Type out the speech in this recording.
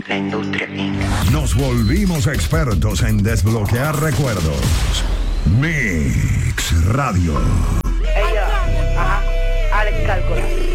La industria pink. Nos volvimos expertos en desbloquear recuerdos. Mix Radio. Ella, ajá, Alex Cálculo.